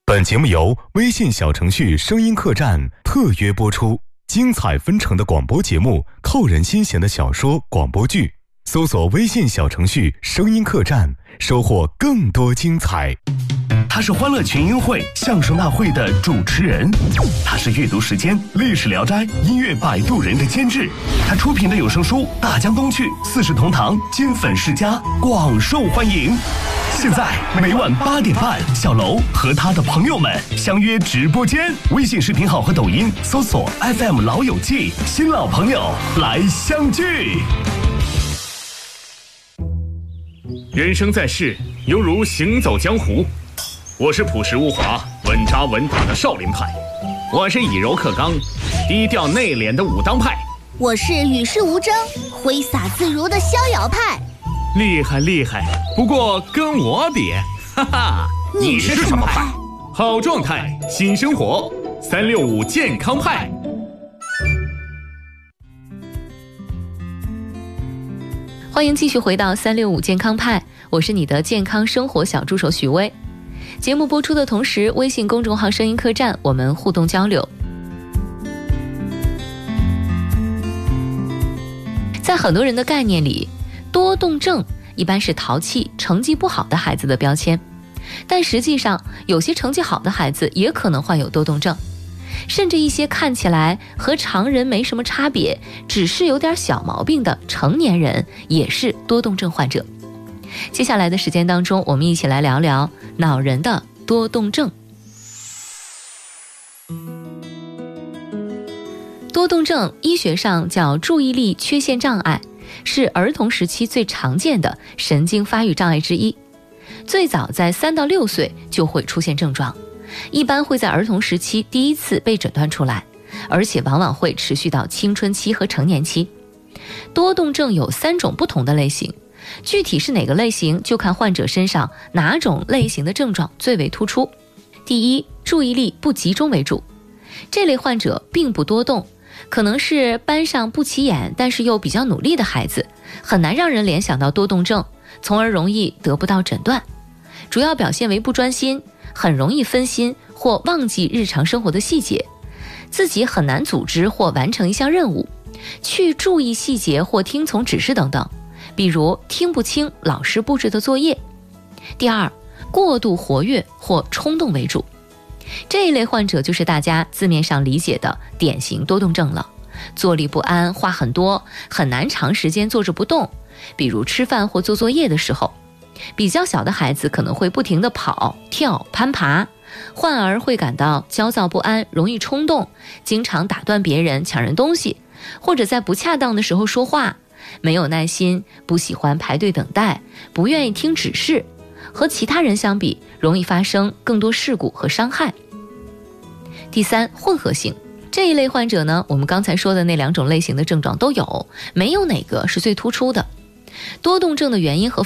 本节目由微信小程序声音客栈特约播出，精彩纷呈的广播节目，扣人心弦的小说广播剧，搜索微信小程序声音客栈，收获更多精彩。 他是欢乐群英会相声大会的主持人，他是阅读时间历史聊斋音乐摆渡人的监制，他出品的有声书《大江东去》四世同堂金粉世家广受欢迎。现在每晚8点半，小楼和他的朋友们相约直播间，微信视频号和抖音搜索 FM 老友记，新老朋友来相聚。 人生在世，犹如行走江湖。我是朴实无华、稳扎稳打的少林派，我是以柔克刚、低调内敛的武当派， 我是与世无争、挥洒自如的逍遥派。 厉害厉害，不过跟我比，哈哈， 你是什么派？ 好状态，新生活，365健康派。 欢迎继续回到365健康派，我是你的健康生活小助手许巍。节目播出的同时，微信公众号声音客栈我们互动交流。在很多人的概念里，多动症一般是淘气、成绩不好的孩子的标签，但实际上有些成绩好的孩子也可能患有多动症，甚至一些看起来和常人没什么差别，只是有点小毛病的成年人也是多动症患者。接下来的时间当中，我们一起来聊聊恼人的多动症。多动症医学上叫注意力缺陷障碍，是儿童时期最常见的神经发育障碍之一。最早在3到6岁就会出现症状，一般会在儿童时期第一次被诊断出来，而且往往会持续到青春期和成年期。多动症有3种不同的类型，具体是哪个类型，就看患者身上哪种类型的症状最为突出。第一，注意力不集中为主。这类患者并不多动，可能是班上不起眼但是又比较努力的孩子，很难让人联想到多动症，从而容易得不到诊断。主要表现为不专心，很容易分心或忘记日常生活的细节，自己很难组织或完成一项任务，去注意细节或听从指示等等，比如听不清老师布置的作业。第二，过度活跃或冲动为主。这一类患者就是大家字面上理解的典型多动症了，坐立不安，话很多，很难长时间坐着不动，比如吃饭或做作业的时候。比较小的孩子可能会不停地跑、跳、攀爬，患儿会感到焦躁不安，容易冲动，经常打断别人、抢人东西，或者在不恰当的时候说话，没有耐心，不喜欢排队等待，不愿意听指示，和其他人相比，容易发生更多事故和伤害。第三，混合型。这一类患者呢，我们刚才说的那2种类型的症状都有，没有哪个是最突出的。多动症的原因和